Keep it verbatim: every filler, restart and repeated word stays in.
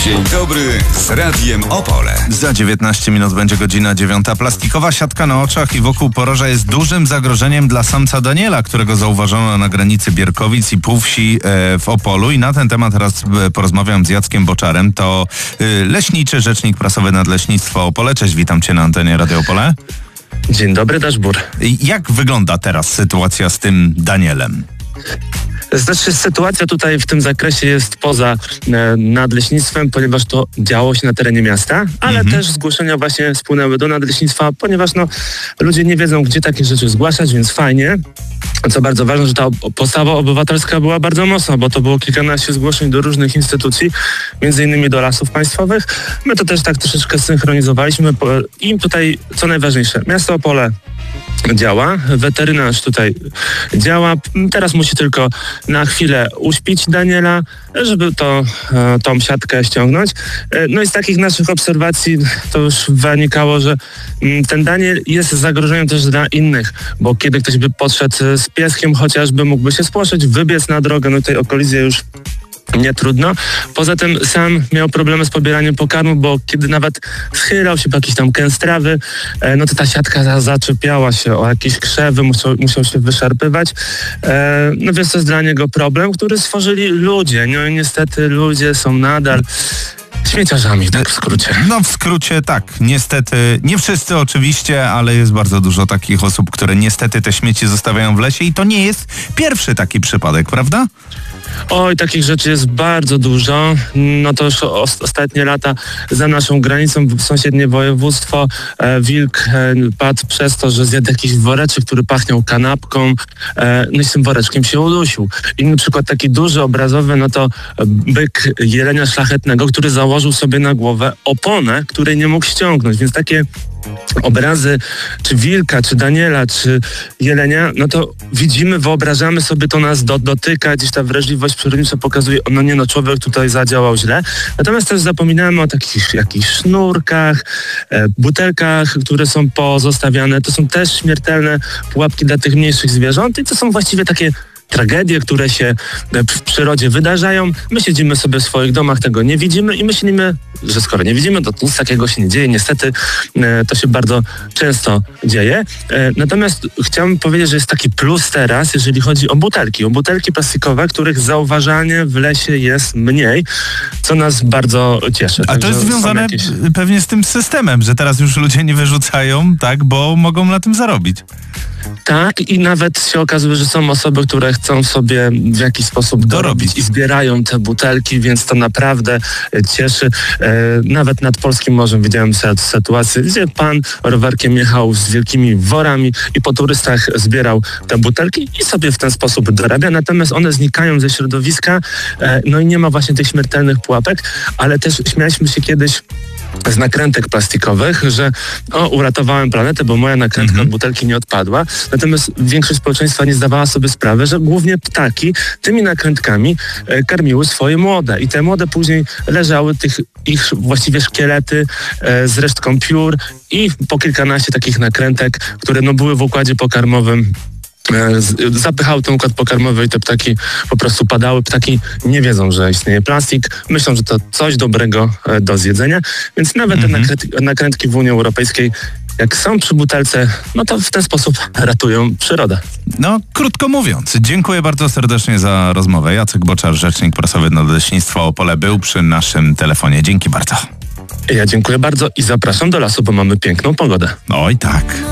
Dzień dobry z Radiem Opole. Za dziewiętnaście minut będzie godzina dziewiąta. Plastikowa siatka na oczach i wokół poroża jest dużym zagrożeniem dla samca Daniela, którego zauważono na granicy Bierkowic i Półwsi e, w Opolu. I na ten temat teraz e, porozmawiam z Jackiem Boczarem. To e, leśniczy, rzecznik prasowy Nadleśnictwa Opole. Cześć, witam cię na antenie Radio Opole. Dzień dobry, Daszbur. Jak wygląda teraz sytuacja z tym Danielem? Znaczy, sytuacja tutaj w tym zakresie jest poza e, nadleśnictwem, ponieważ to działo się na terenie miasta, ale mhm. też zgłoszenia właśnie spłynęły do nadleśnictwa, ponieważ no, ludzie nie wiedzą, gdzie takie rzeczy zgłaszać, więc fajnie. Co bardzo ważne, że ta postawa obywatelska była bardzo mocna, bo to było kilkanaście zgłoszeń do różnych instytucji, między innymi do Lasów Państwowych. My to też tak troszeczkę synchronizowaliśmy i tutaj co najważniejsze, miasto Opole działa, weterynarz tutaj działa. Teraz musi tylko na chwilę uśpić Daniela, żeby to, tą siatkę ściągnąć. No i z takich naszych obserwacji to już wynikało, że ten Daniel jest zagrożeniem też dla innych, bo kiedy ktoś by podszedł z pieskiem, chociażby mógłby się spłoszyć, wybiec na drogę, no tutaj o kolizję już nie trudno. Poza tym sam miał problemy z pobieraniem pokarmu, bo kiedy nawet schylał się po jakiś tam kęs trawy, no to ta siatka zaczepiała się o jakieś krzewy, musiał, musiał się wyszarpywać. No więc to jest dla niego problem, który stworzyli ludzie. No i niestety ludzie są nadal śmieciarzami, tak w skrócie. No w skrócie tak, niestety, nie wszyscy oczywiście, ale jest bardzo dużo takich osób, które niestety te śmieci zostawiają w lesie i to nie jest pierwszy taki przypadek, prawda? Oj, takich rzeczy jest bardzo dużo. No to już o, ostatnie lata za naszą granicą, w sąsiednie województwo, e, wilk e, padł przez to, że zjadł jakiś woreczek, który pachniał kanapką, e, no i z tym woreczkiem się udusił. Inny przykład taki duży, obrazowy, no to byk jelenia szlachetnego, który założył sobie na głowę oponę, której nie mógł ściągnąć, więc takie obrazy, czy wilka, czy Daniela, czy jelenia, no to widzimy, wyobrażamy sobie, to nas do, dotyka, gdzieś ta wrażliwość przyrodnicza pokazuje, no nie no, człowiek tutaj zadziałał źle. Natomiast też zapominamy o takich jakichś sznurkach, e, butelkach, które są pozostawiane. To są też śmiertelne pułapki dla tych mniejszych zwierząt i to są właściwie takie tragedie, które się w przyrodzie wydarzają. My siedzimy sobie w swoich domach, tego nie widzimy i myślimy, że skoro nie widzimy, to nic takiego się nie dzieje. Niestety e, to się bardzo często dzieje. E, natomiast chciałbym powiedzieć, że jest taki plus teraz, jeżeli chodzi o butelki. O butelki plastikowe, których zauważalnie w lesie jest mniej, co nas bardzo cieszy. A Także to jest związane jakieś... pewnie z tym systemem, że teraz już ludzie nie wyrzucają, tak, bo mogą na tym zarobić. Tak, i nawet się okazuje, że są osoby, które chcą sobie w jakiś sposób dorobić, dorobić i zbierają te butelki, więc to naprawdę cieszy. E, nawet nad polskim morzem widziałem sytuację, gdzie pan rowerkiem jechał z wielkimi worami i po turystach zbierał te butelki i sobie w ten sposób dorabia. Natomiast one znikają ze środowiska, e, no i nie ma właśnie tych śmiertelnych pułapek, ale też śmialiśmy się kiedyś z nakrętek plastikowych, że o, uratowałem planetę, bo moja nakrętka mm-hmm. od butelki nie odpadła. Natomiast większość społeczeństwa nie zdawała sobie sprawy, że głównie ptaki tymi nakrętkami e, karmiły swoje młode. I te młode później leżały, tych ich właściwie szkielety e, z resztką piór i po kilkanaście takich nakrętek, które no, były w układzie pokarmowym. Zapychały ten układ pokarmowy i te ptaki po prostu padały. Ptaki nie wiedzą, że istnieje plastik. Myślą, że to coś dobrego do zjedzenia. Więc nawet mm-hmm. te nakrętki, nakrętki w Unii Europejskiej, jak są przy butelce, no to w ten sposób ratują przyrodę. No, krótko mówiąc, dziękuję bardzo serdecznie za rozmowę. Jacek Boczar, rzecznik prasowy Nadleśnictwa Opole, był przy naszym telefonie. Dzięki bardzo. Ja dziękuję bardzo i zapraszam do lasu, bo mamy piękną pogodę. Oj tak.